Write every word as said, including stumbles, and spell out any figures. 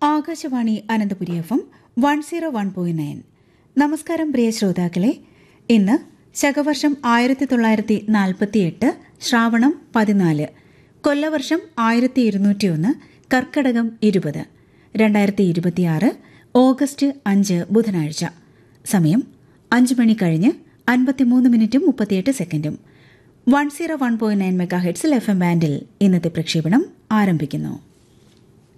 Akashvani Ananthapuri F M one zero one point nine. നമസ്കാരം പ്രിയ ശ്രോതാക്കളെ. ഇന്ന് ശകവർഷം ആയിരത്തി തൊള്ളായിരത്തി നാൽപ്പത്തിയെട്ട് ശ്രാവണം പതിനാല്, കൊല്ലവർഷം ആയിരത്തി ഇരുന്നൂറ്റി ഒന്ന്, കർക്കടകം ഇരുപത്, രണ്ടായിരത്തി ഇരുപത്തിയാറ് ഓഗസ്റ്റ് അഞ്ച് ബുധനാഴ്ച. സമയം അഞ്ച് മണി കഴിഞ്ഞ് അൻപത്തിമൂന്ന് മിനിറ്റും മുപ്പത്തിയെട്ട് സെക്കൻഡും. One zero one point nine mega ഹെഡ്സിൽ F M ബാൻഡിൽ ഇന്നത്തെ പ്രക്ഷേപണം ആരംഭിക്കുന്നു.